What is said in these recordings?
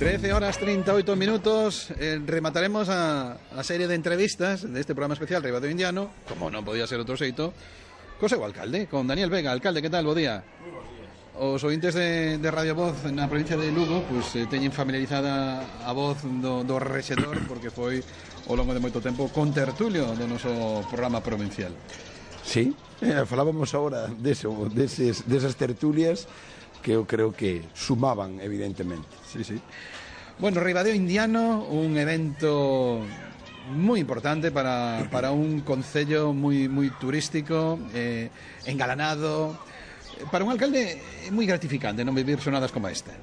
13:38. Remataremos a serie de entrevistas deste programa especial Ribadeo Indiano, como non podía ser outro xeito, co seu alcalde, con Daniel Vega. Alcalde, que tal? Bo día. Os ointes de Radio Voz na provincia de Lugo pois teñen familiarizada a voz do rexedor, porque foi ao longo de moito tempo contertulio do noso programa provincial. Sí, falábamos agora desas tertulias que eu creo que sumaban, evidentemente. Sí, sí. Bueno, Ribadeo Indiano, un evento moi importante para un concello moi turístico, engalanado. Para un alcalde é moi gratificante non vivir xonadas como esta.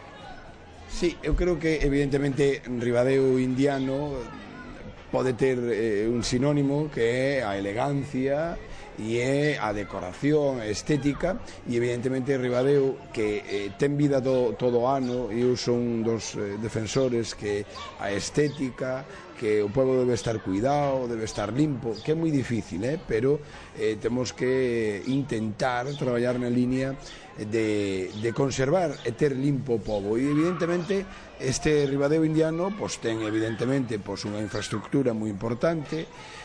Sí, eu creo que evidentemente Ribadeo Indiano pode ter un sinónimo que é a elegancia e é a decoración estética, e evidentemente Ribadeo que ten vida todo o ano, e eu son dos defensores que a estética, que o pobo debe estar cuidado, debe estar limpo, que é moi difícil, pero temos que intentar traballar na línea de conservar e ter limpo o pobo, e evidentemente este Ribadeo Indiano ten evidentemente unha infraestructura moi importante,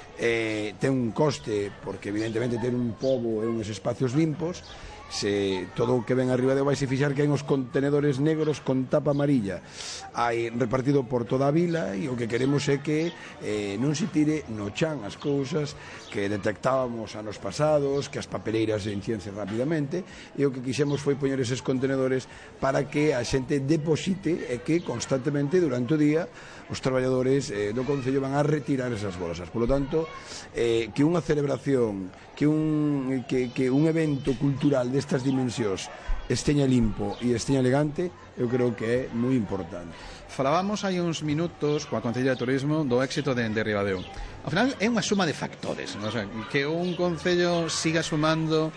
ten un coste, porque evidentemente ter un pobo e uns espacios limpos, se todo o que ven a Ribadeo vai se fixar que hai uns contenedores negros con tapa amarilla hai repartido por toda a vila, e o que queremos é que non se tire no chan as cousas que detectábamos anos pasados, que as papeleiras enchense rapidamente, e o que quixemos foi poñer eses contenedores para que a xente deposite, e que constantemente durante o día os traballadores do concello van a retirar esas bolsas. Por lo tanto, que unha celebración, que un evento cultural destas dimensións esteña limpo e esteña elegante, eu creo que é moi importante. Falábamos hai uns minutos coa Concellería de Turismo do éxito de Ribadeo. Ao final é unha suma de factores, non? O sea, que un concello siga sumando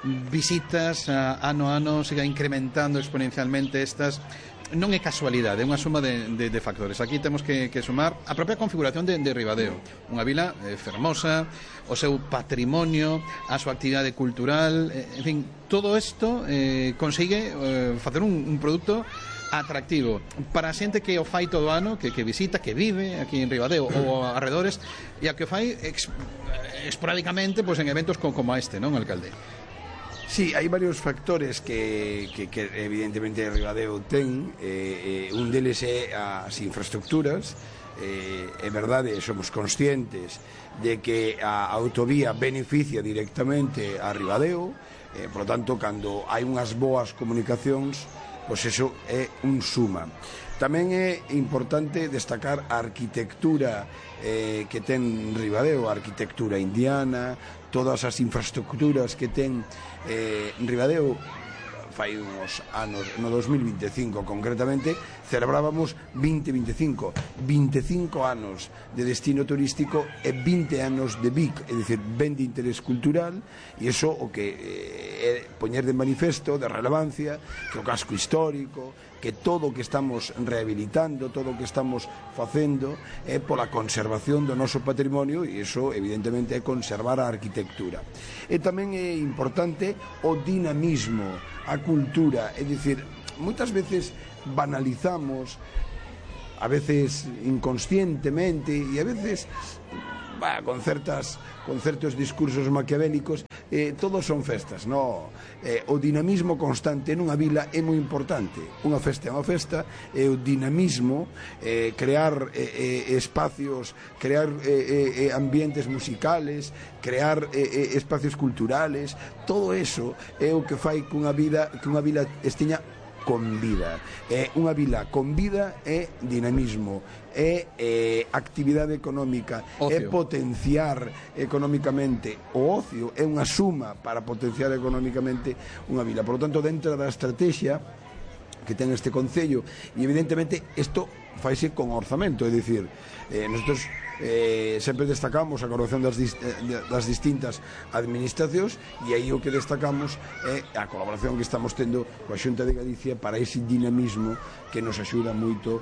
visitas ano a ano, siga incrementando exponencialmente estas, non é casualidade, é unha suma de factores. Aquí temos que sumar a propia configuración de Ribadeo, unha vila fermosa, o seu patrimonio, a súa actividade cultural, en fin, todo isto consigue facer un produto atractivo para a xente que o fai todo o ano, que visita, que vive aquí en Ribadeo ou arredores, e a que o fai esporádicamente pois en eventos como este, non, alcalde? Sí, hai varios factores que evidentemente Ribadeo ten, un deles é as infraestructuras. É verdade, somos conscientes de que a autovía beneficia directamente a Ribadeo, por lo tanto, cando hai unhas boas comunicacións, pois eso é un suma. Tamén é importante destacar a arquitectura que ten Ribadeo, a arquitectura indiana, todas as infraestructuras que ten Ribadeo. Fai uns anos, no 2025 concretamente, celebrábamos 25 anos de destino turístico e 20 anos de BIC, é dicir, ben de interés cultural, e iso o que é poñer de manifesto, de relevancia, que o casco histórico, que todo o que estamos rehabilitando, todo o que estamos facendo é pola conservación do noso patrimonio, e iso evidentemente é conservar a arquitectura. E tamén é importante o dinamismo, a cultura, é dicir, moitas veces banalizamos, a veces inconscientemente, e a veces con certos discursos maquiavélicos, todos son festas, no? O dinamismo constante nunha vila é moi importante. Unha festa é unha festa, e o dinamismo, crear espacios, crear ambientes musicales, crear espacios culturales, todo eso é o que fai que unha vila esteña con vida. Unha vila con vida é dinamismo, é actividade económica, ocio. É potenciar económicamente o ocio, é unha suma para potenciar económicamente unha vila. Por lo tanto, dentro da estrategia que ten este concello, e evidentemente isto faise con orzamento, é dicir, nosotros sempre destacamos a colaboración das distintas administracións, e aí o que destacamos é a colaboración que estamos tendo coa Xunta de Galicia para ese dinamismo que nos axuda moito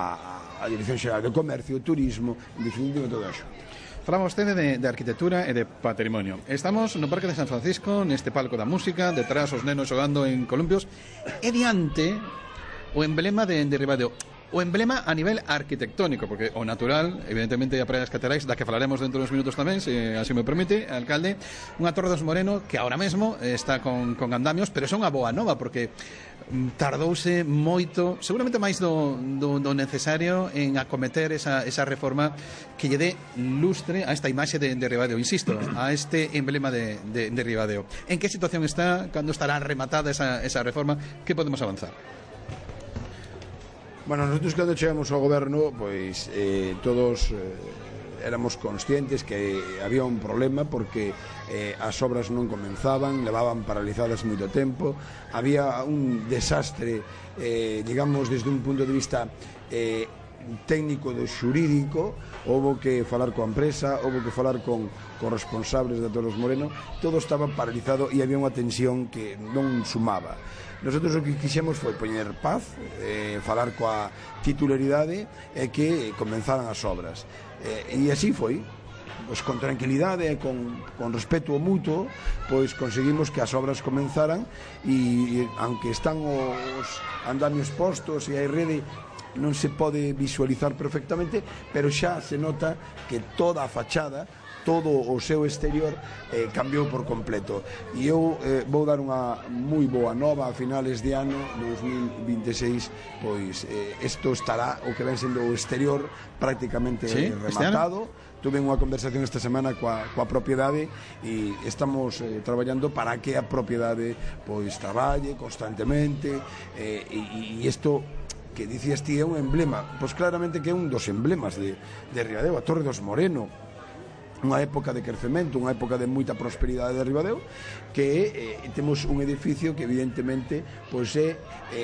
a Dirección Xeral de Comercio, Turismo, en definitiva toda a Xunta. Falamos vostede de arquitectura e de patrimonio. Estamos no Parque de San Francisco, neste palco da música, detrás os nenos xogando en columpios, e diante o emblema de Ribadeo. o emblema a nivel arquitectónico, porque o natural, evidentemente, a Praia das Caterais, da que falaremos dentro dos minutos tamén, se así me permite, alcalde, unha Torre dos Moreno que ahora mesmo está con andamios, pero é unha boa nova, porque tardouse moito, seguramente máis do necesario, en acometer esa reforma que lle dé lustre a esta imaxe de Ribadeo, insisto, a este emblema de Ribadeo. En que situación está? Cando estará rematada esa reforma? Que podemos avanzar? Bueno, nosotros cando chegamos ao goberno, pois todos éramos conscientes que había un problema porque as obras non comenzaban, levaban paralizadas moito tempo, había un desastre, digamos, desde un punto de vista técnico do xurídico, houbo que falar coa empresa, houbo que falar con responsables da Torre dos Moreno, todo estaba paralizado e había unha tensión que non sumaba. Nosotros o que quixemos foi poñer paz, falar coa titularidade e que comenzaran as obras. E así foi, pois con tranquilidade e con respeto mutuo, pois conseguimos que as obras comenzaran e aunque están os andamios postos e hai rede, non se pode visualizar perfectamente, pero xa se nota que toda a fachada, todo o seu exterior cambiou por completo. E eu vou dar unha moi boa nova a finales de ano 2026, pois isto estará o que ven sendo o exterior prácticamente rematado. Tuve unha conversación esta semana coa propiedade e estamos traballando para que a propiedade pois traballe constantemente e isto que dicías ti é un emblema, pois claramente que é un dos emblemas de Ribadeo, a Torre dos Moreno, unha época de crecemento, unha época de moita prosperidade de Ribadeo, que temos un edificio que evidentemente pois é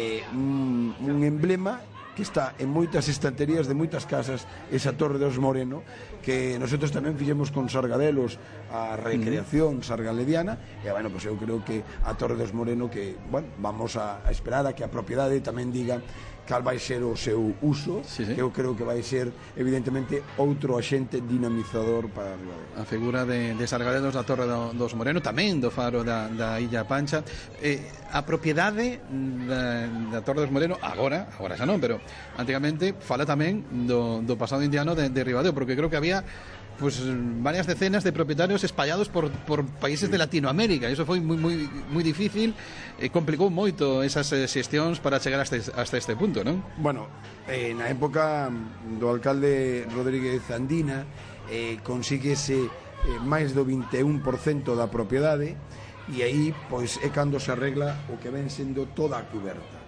un emblema que está en moitas estanterías de moitas casas, esa Torre dos Moreno, que nosotros tamén fixemos con Sargadelos a recreación sargalediana, e bueno, pois eu creo que a Torre dos Moreno, que, bueno, vamos a esperar a que a propiedade tamén diga cal vai ser o seu uso, que eu creo que vai ser evidentemente outro axente dinamizador para Ribadeo. A figura de Sargadelos da Torre dos Moreno, tamén do faro da Illa Pancha. A propiedade da Torre dos Moreno agora xa non, pero antigamente fala tamén do pasado indiano de Ribadeo, porque creo que había pues varias decenas de propietarios espallados por países de Latinoamérica. Eso foi moi difícil, complicou moito esas xestións para chegar hasta este punto, non? Bueno, na época do alcalde Rodríguez Andina consíguese máis do 21% da propiedade, e aí pois é cando se arregla o que ven sendo toda a cuberta.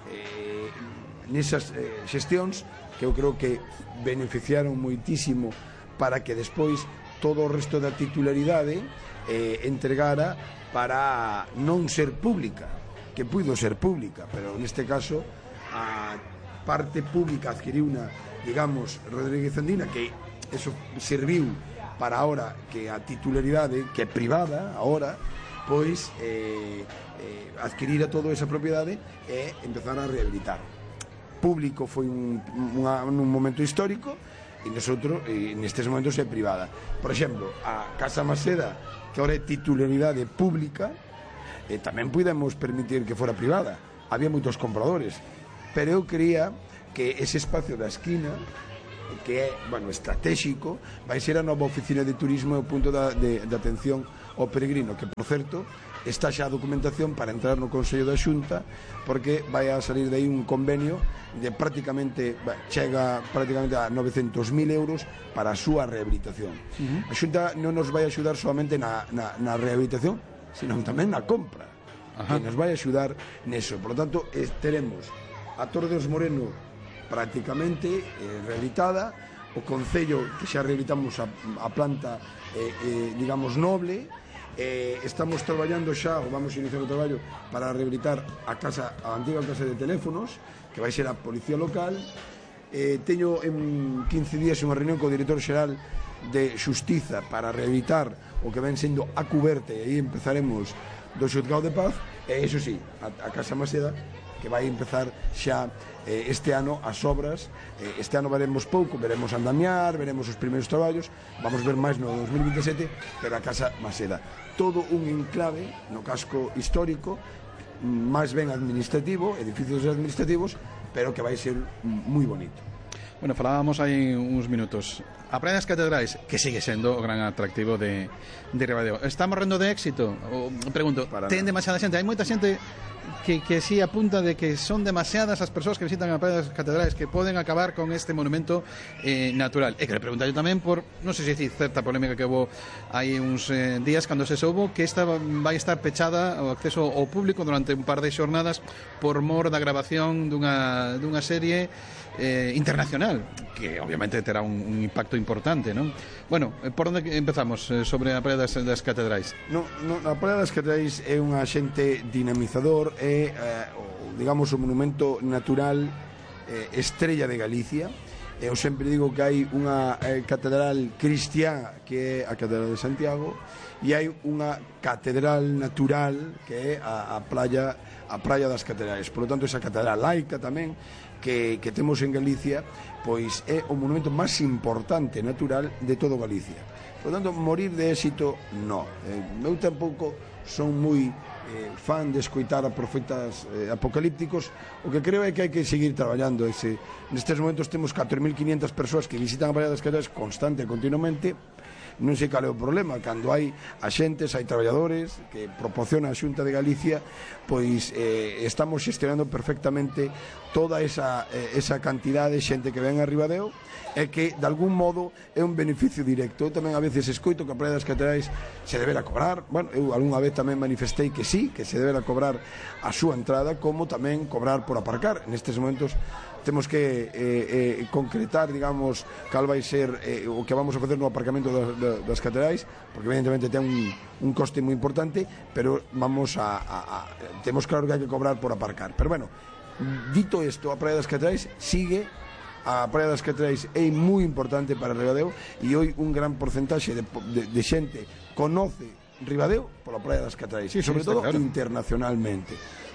Nesas xestións que eu creo que beneficiaron moitísimo para que despois todo o resto da titularidade entregara para non ser pública, que puido ser pública, pero neste caso a parte pública adquiriuna, digamos, Rodríguez Andina, que eso serviu para ahora que a titularidade, que é privada ahora, pois adquirira toda esa propiedade e empezar a rehabilitar. Público foi un momento histórico, e nosotros, nestes momentos, é privada. Por exemplo, a Casa Maseda, que ahora é titularidade pública, tamén podemos permitir que fora privada. Había moitos compradores, pero eu creía que ese espacio da esquina, que é, bueno, estratégico, vai ser a nova oficina de turismo e o punto de atención ao peregrino, que, por certo, está xa a documentación para entrar no Consello da Xunta, porque vai a salir de aí un convenio de prácticamente, chega prácticamente a 900.000 euros para a súa rehabilitación. A Xunta non nos vai axudar solamente na rehabilitación, sino tamén na compra, que nos vai axudar neso. Por lo tanto, teremos a Torre dos Moreno prácticamente rehabilitada, o Concello que xa rehabilitamos a planta digamos noble, estamos traballando xa, ou vamos a iniciar o traballo para rehabilitar a antiga casa de teléfonos, que vai ser a Policía Local. Teño en 15 días unha reunión co director xeral de Xustiza para rehabilitar o que ven sendo a cuberta, e aí empezaremos do Xuzgado de Paz, e iso sí, a Casa Maseda, que vai empezar xa este ano as obras. Este ano veremos pouco, veremos andamiar, veremos os primeiros traballos, vamos ver máis no 2027, pero a Casa Maseda, todo un enclave no casco histórico, máis ben administrativo, edificios administrativos, pero que vai ser moi bonito. Bueno, falábamos hai uns minutos. A Praia das Catedrais, que sigue sendo o gran atractivo de Ribadeo. Está morrendo de éxito? Pregunto, ten demasiada xente? Hai moita xente que sí apunta de que son demasiadas as persoas que visitan a Praia das Catedrais, que poden acabar con este monumento natural. E que le pregunta yo tamén por, non sei se dicir, certa polémica que houve hai uns días cando se soubo que esta vai estar pechada o acceso ao público durante un par de xornadas por mor da grabación dunha serie internacional, que obviamente terá un impacto importante, non? Bueno, por onde empezamos sobre a Praia das Catedrais? A Praia das Catedrais é un axente dinamizador, é, digamos, o monumento natural estrella de Galicia. Eu sempre digo que hai unha catedral cristiá, que é a Catedral de Santiago, e hai unha catedral natural, que é a Praia das Catedrais. Por lo tanto, esa catedral laica tamén que temos en Galicia, pois é o monumento máis importante natural de todo Galicia. Por lo tanto, morir de éxito, no. Eu tampouco son moi fan de escoitar a profetas apocalípticos. O que creo é que hai que seguir traballando. Nestes momentos temos 4.500 persoas que visitan a Praia das Catedrais constante e continuamente. Non sei cal é o problema, cando hai axentes, hai traballadores que proporciona a Xunta de Galicia, pois estamos xestionando perfectamente toda esa cantidad de xente que ven a Ribadeo, e que de algún modo é un beneficio directo. Eu tamén a veces escoito que a Praia das Catedrais se debera cobrar. Bueno, eu algunha vez tamén manifestei que sí, que se debera cobrar a súa entrada, como tamén cobrar por aparcar. Nestes momentos temos que concretar, digamos, cal vai ser o que vamos a facer no aparcamento das catedrais, porque evidentemente ten un coste moi importante, pero temos claro que hai que cobrar por aparcar. Pero bueno, dito isto, a Praia das Catedrais sigue. A Praia das Catedrais é moi importante para Ribadeo, e hoy un gran porcentaxe de xente conoce Ribadeo pola Praia das Catedrais, sí, sobre todo claro. internacionalmente.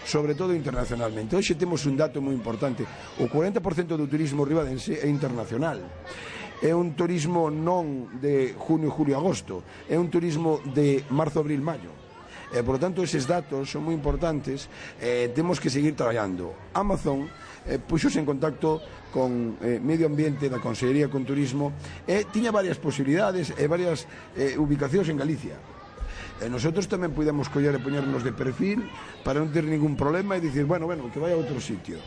Hoxe temos un dato moi importante: o 40% do turismo ribadense é internacional. É un turismo non de junio, julio, agosto, é un turismo de marzo, abril, maio. Por lo tanto, eses datos son moi importantes. Temos que seguir traballando. Amazon puxose en contacto con Medio Ambiente da Consellería con Turismo, e tiña varias posibilidades e varias ubicacións en Galicia. Nosotros tamén podemos coller e poñernos de perfil para non ter ningún problema e dicir, bueno, que vai a outro sitio.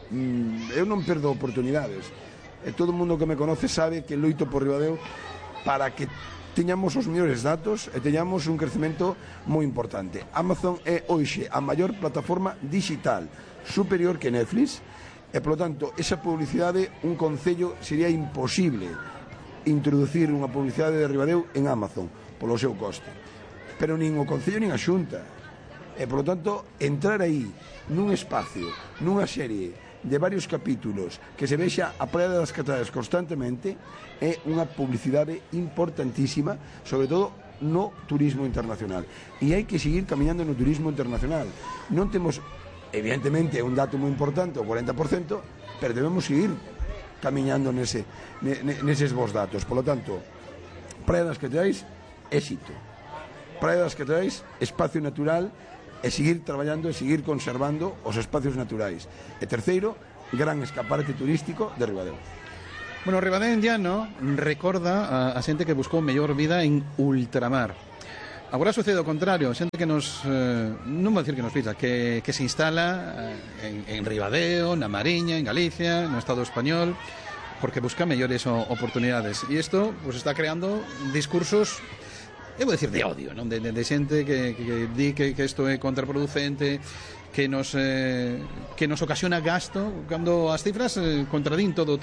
Eu non perdo oportunidades. Todo o mundo que me conoce sabe que loito por Ribadeo para que teñamos os mellores datos e teñamos un crecemento moi importante. Amazon é hoxe a maior plataforma digital, superior que Netflix, e, polo tanto, esa publicidade, un concello sería imposible introducir unha publicidade de Ribadeo en Amazon polo seu coste. Pero nin o concello nin a Xunta. E, polo tanto, entrar aí nun espacio, nunha serie de varios capítulos que se vexa a Praia das Catedrais constantemente, é unha publicidade importantísima, sobre todo no turismo internacional. E hai que seguir camiñando no turismo internacional. Non temos, evidentemente, un dato moi importante, o 40%, pero debemos seguir camiñando neses bons datos. Por lo tanto, Praia das Catedrais, éxito. Praia das Catedrais, espacio natural, e seguir traballando e seguir conservando os espacios naturais. E terceiro, gran escaparate turístico de Ribadeo. Bueno, Ribadeo indiano recorda a xente que buscou mellor vida en ultramar. Agora sucede o contrario, xente que nos, non vou dicir que nos pisa, que se instala en Ribadeo, na Mariña, en Galicia, no Estado español, porque busca mellores oportunidades. E isto pues, está creando discursos, eu vou dicir, de odio, non? De xente que di que isto é contraproducente, que nos ocasiona gasto, cando as cifras contradín todo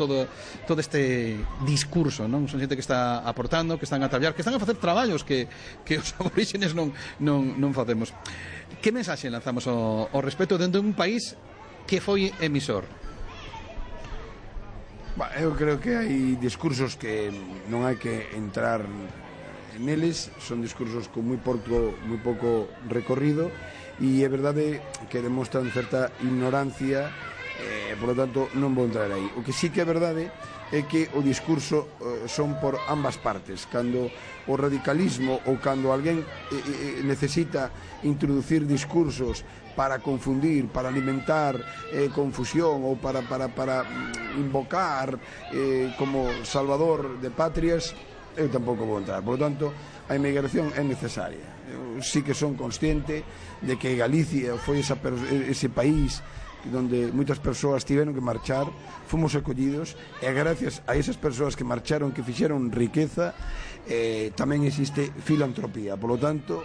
este discurso, non? Son xente que está aportando, que están a traballar, que están a facer traballos que os aborígenes non facemos. Que mensaxe lanzamos ao respecto dentro de un país que foi emisor? Eu creo que hai discursos que non hai que entrar neles, son discursos con moi pouco recorrido, e é verdade que demostran certa ignorancia Por lo tanto, non vou entrar aí. O que sí que é verdade é que o discurso son por ambas partes. Cando o radicalismo ou cando alguén necesita introducir discursos para confundir, para alimentar confusión ou para invocar como salvador de patrias, eu tampouco vou entrar. Por lo tanto, a inmigración é necesaria. Eu sí que son consciente de que Galicia foi ese país donde moitas persoas tiveron que marchar, fomos acollidos, e gracias a esas persoas que marcharon, que fixeron riqueza, tamén existe filantropía. Por lo tanto,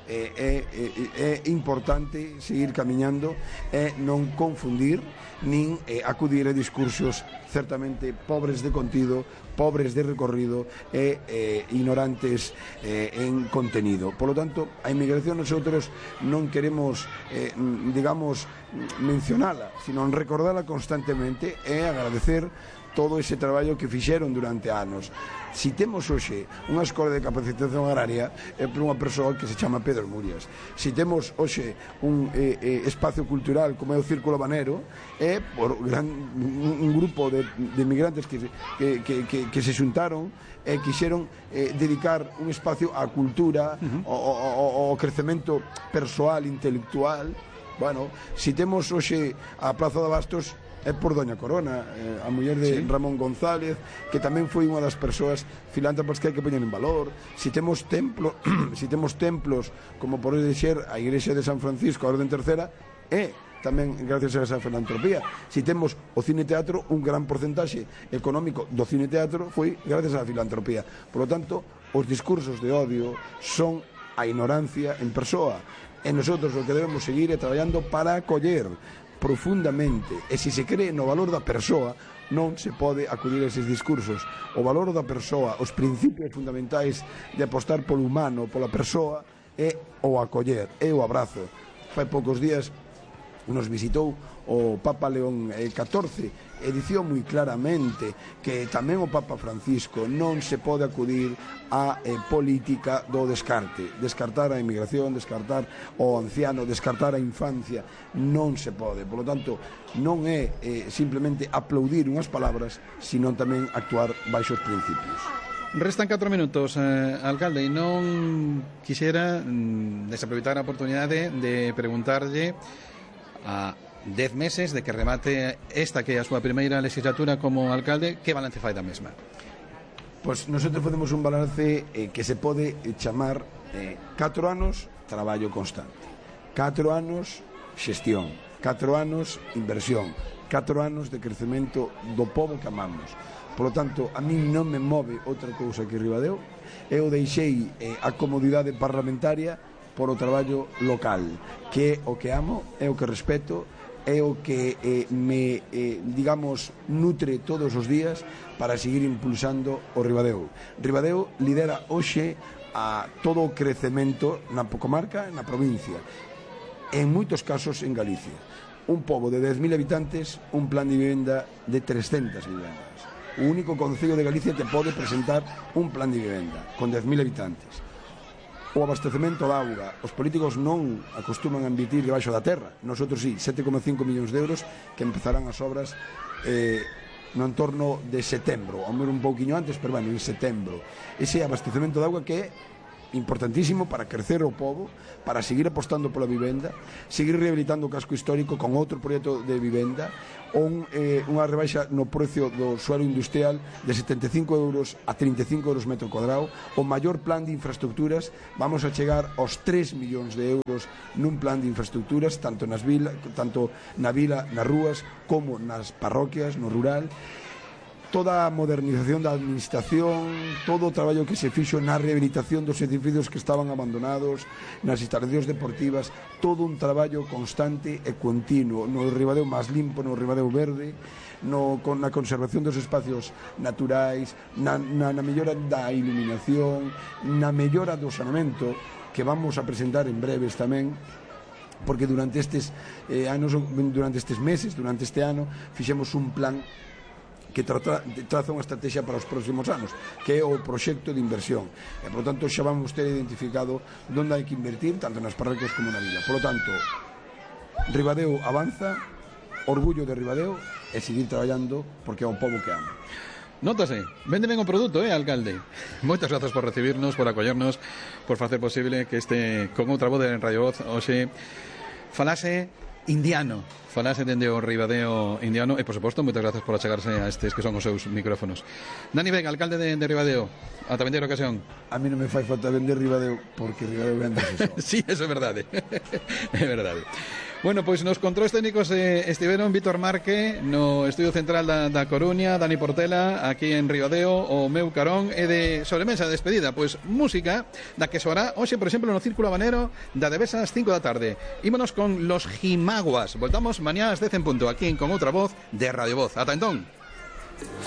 é importante seguir camiñando e non confundir nin acudir a discursos certamente pobres de contido, pobres de recorrido e ignorantes en contenido. Por lo tanto, a inmigración nosotros non queremos, digamos, mencionala, sino recordala constantemente e agradecer todo ese traballo que fixeron durante anos. Si temos hoxe unha escola de capacitación agraria, é por unha persoa que se chama Pedro Murias. Si temos hoxe un espacio cultural como é o Círculo Banero, é por un grupo de migrantes que se xuntaron e quixeron dedicar un espacio á cultura, ao crecemento persoal, intelectual. Bueno, si temos hoxe a Praza de Bastos, é por Doña Corona, a muller de Ramón González, que tamén foi unha das persoas filántropas que hai que poñer en valor. Si temos templos como por ser a Igrexa de San Francisco, a Orden Tercera, é tamén gracias a esa filantropía. Si temos o cine teatro, un gran porcentaxe económico do cine teatro foi gracias á filantropía. Por lo tanto, os discursos de odio son a ignorancia en persoa, e nosotros o que debemos seguir é traballando para acoller profundamente, e se se cree no valor da persoa, non se pode acudir a eses discursos. O valor da persoa, os principios fundamentais de apostar polo humano, pola persoa, é o acoller, é o abrazo. Fai poucos días nos visitou o Papa León XIV e dicía moi claramente que tamén o Papa Francisco non se pode acudir á política do descartar a inmigración, descartar o anciano, descartar a infancia, non se pode. Por lo tanto, non é simplemente aplaudir unhas palabras, sino tamén actuar baixo os principios. Restan 4 minutos, alcalde, e non quixera desaproveitar a oportunidade de preguntarlle a 10 meses de que remate esta que é a súa primeira legislatura como alcalde, que balance fai da mesma? Pois nosotros facemos un balance que se pode chamar 4 anos traballo constante, 4 anos xestión, 4 anos inversión, 4 anos de crecemento do pobo que amamos. Por lo tanto, a mí non me move outra cousa que Ribadeo. Eu deixei a comodidade parlamentaria por o traballo local, que é o que amo, é o que respeto, é o que me, digamos, nutre todos os días para seguir impulsando o Ribadeo. Ribadeo lidera hoxe a todo o crecemento na comarca, na provincia, en moitos casos en Galicia. Un pobo de 10.000 habitantes, un plan de vivenda de 300 vivendas. O único concello de Galicia que pode presentar un plan de vivenda con 10.000 habitantes. O abastecemento da auga, os políticos non acostuman a invertir debaixo da terra. Nosotros sí, 7,5 millóns de euros que empezarán as obras no entorno de setembro, ao mellor un pouquiño antes, pero bueno, en setembro. Ese abastecemento de auga que é importantísimo para crecer o pobo, para seguir apostando pola vivenda, seguir rehabilitando o casco histórico con outro proxecto de vivenda, unha rebaixa no precio do suelo industrial de 75 euros a 35 euros metro cuadrado, o maior plan de infraestructuras. Vamos a chegar aos 3 millóns de euros nun plan de infraestructuras, tanto na vila, nas rúas, como nas parroquias, no rural. Toda a modernización da administración, todo o traballo que se fixo na rehabilitación dos edificios que estaban abandonados, nas instalacións deportivas, todo un traballo constante e continuo no Ribadeo máis limpo, no Ribadeo verde, na conservación dos espacios naturais, na mellora da iluminación, na mellora do saneamento, que vamos a presentar en breves tamén, porque durante estes meses, durante este ano, fixemos un plan que traza unha estrategia para os próximos anos, que é o proxecto de inversión. E, por lo tanto, xa vamos ter identificado onde hai que invertir, tanto nas parroquias como na vila. Por lo tanto, Ribadeo avanza, orgullo de Ribadeo e seguir traballando porque é o pobo que amo. Nótase, vende ben o produto, alcalde? Moitas grazas por recibirnos, por acollernos, por facer posible que este Con Outra Voz en Radio Voz hoxe falase indiano, falase dende o Ribadeo indiano e, por suposto, moitas grazas por achegarse a estes que son os seus micrófonos. Dani Vega, alcalde de Ribadeo, ata vindeira ocasión. A mí non me fai falta vender Ribadeo porque Ribadeo vende só. Sí, eso é verdade. É verdade. Bueno, pois nos controles técnicos estiveron Víctor Marque no estudio central da Coruña, Dani Portela aquí en Ribadeo, o meu carón e de sobremesa de despedida, pois música da que soará hoxe, por exemplo, no Círculo Habanero da Devesa ás 5 da tarde. Ímonos con Los Jimaguas. Voltamos mañá ás 10 en punto aquí en Con Outra Voz de Radio Voz. Ata entón.